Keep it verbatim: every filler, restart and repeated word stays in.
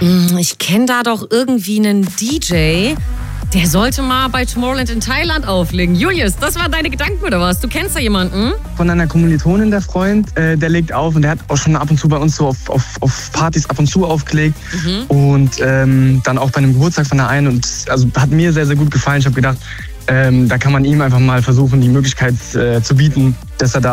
Ich kenne da doch irgendwie einen D J. Der sollte mal bei Tomorrowland in Thailand auflegen. Julius, das waren deine Gedanken oder was? Du kennst da jemanden? Von einer Kommilitonin, der Freund, äh, der legt auf und der hat auch schon ab und zu bei uns so auf, auf, auf Partys ab und zu aufgelegt. Mhm. Und ähm, dann auch bei einem Geburtstag von der einen. Und also hat mir sehr, sehr gut gefallen. Ich habe gedacht, ähm, da kann man ihm einfach mal versuchen, die Möglichkeit äh, zu bieten, dass er da